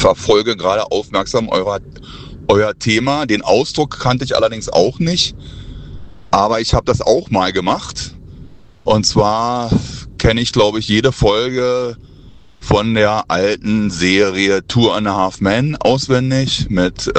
verfolge gerade aufmerksam euer Thema. Den Ausdruck kannte ich allerdings auch nicht. Aber ich habe das auch mal gemacht. Und zwar kenne ich, glaube ich, jede Folge von der alten Serie Two and a Half Men auswendig mit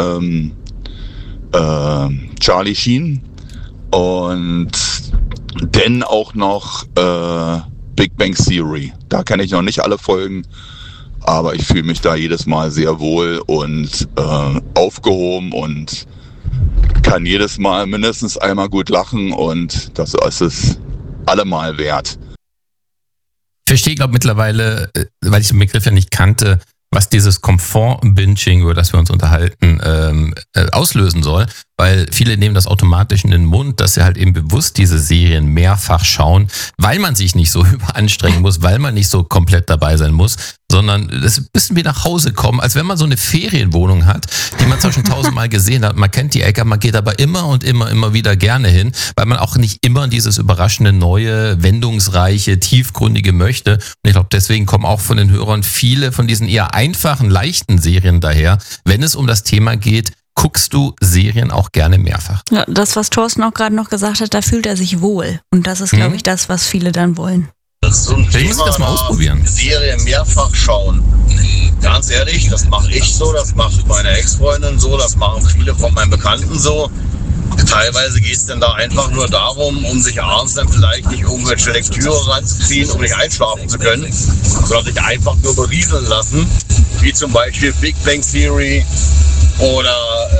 Charlie Sheen und dann auch noch Big Bang Theory. Da kenne ich noch nicht alle Folgen, aber ich fühle mich da jedes Mal sehr wohl und aufgehoben und kann jedes Mal mindestens einmal gut lachen und das ist es allemal wert. Ich verstehe, glaube mittlerweile, weil ich den Begriff ja nicht kannte, was dieses Komfort-Binging, über das wir uns unterhalten, auslösen soll. Weil viele nehmen das automatisch in den Mund, dass sie halt eben bewusst diese Serien mehrfach schauen, weil man sich nicht so überanstrengen muss, weil man nicht so komplett dabei sein muss, sondern es ist ein bisschen wie nach Hause kommen, als wenn man so eine Ferienwohnung hat, die man zwar schon 1000-mal gesehen hat. Man kennt die Ecke, man geht aber immer und immer wieder gerne hin, weil man auch nicht immer dieses überraschende, neue, wendungsreiche, tiefgründige möchte. Und ich glaube, deswegen kommen auch von den Hörern viele von diesen eher einfachen, leichten Serien daher, wenn es um das Thema geht. Guckst du Serien auch gerne mehrfach? Ja, das, was Thorsten auch gerade noch gesagt hat, da fühlt er sich wohl. Und das ist, glaube ich, das, was viele dann wollen. Das ist so ein Vielleicht muss ich das mal ausprobieren. Serie mehrfach schauen. Ganz ehrlich, das mache ich so, das macht meine Ex-Freundin so, das machen viele von meinen Bekannten so. Teilweise geht es dann da einfach nur darum, um sich abends dann vielleicht nicht irgendwelche Lektüre ranzuziehen, um nicht einschlafen zu können, sondern sich einfach nur berieseln lassen, wie zum Beispiel Big Bang Theory oder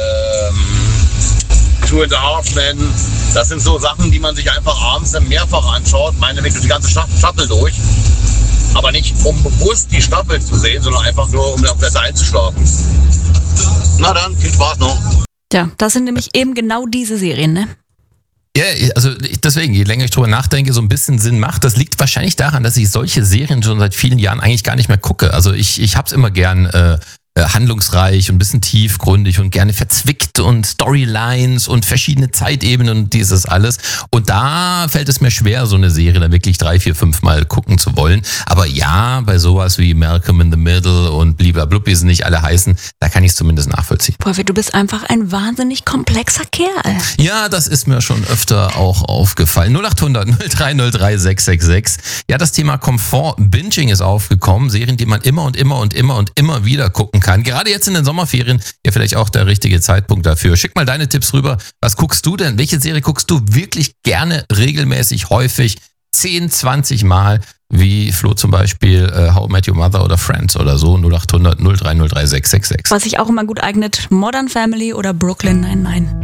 Two and a Half Men. Das sind so Sachen, die man sich einfach abends dann mehrfach anschaut, meinetwegen die ganze Staffel durch. Aber nicht um bewusst die Staffel zu sehen, sondern einfach nur, um besser einzuschlafen. Na dann, viel Spaß noch. Ja, das sind nämlich eben genau diese Serien, ne? Ja, also deswegen, je länger ich drüber nachdenke, so ein bisschen Sinn macht. Das liegt wahrscheinlich daran, dass ich solche Serien schon seit vielen Jahren eigentlich gar nicht mehr gucke. Also ich hab's immer gern handlungsreich und ein bisschen tiefgründig und gerne verzwickt und Storylines und verschiedene Zeitebenen und dieses alles. Und da fällt es mir schwer, so eine Serie dann wirklich 3, 4, 5 Mal gucken zu wollen. Aber ja, bei sowas wie Malcolm in the Middle und Bliblablub, wie sie nicht alle heißen, da kann ich es zumindest nachvollziehen. Profi, du bist einfach ein wahnsinnig komplexer Kerl. Ja, das ist mir schon öfter auch aufgefallen. 0800 0303 666. Ja, das Thema Komfort-Binging ist aufgekommen. Serien, die man immer wieder gucken kann. Gerade jetzt in den Sommerferien ja vielleicht auch der richtige Zeitpunkt dafür. Schick mal deine Tipps rüber. Was guckst du denn? Welche Serie guckst du wirklich gerne, regelmäßig, häufig, 10, 20 Mal? Wie Flo zum Beispiel How I Met Your Mother oder Friends oder so. 0800 0303 666. Was sich auch immer gut eignet, Modern Family oder Brooklyn Nine-Nine.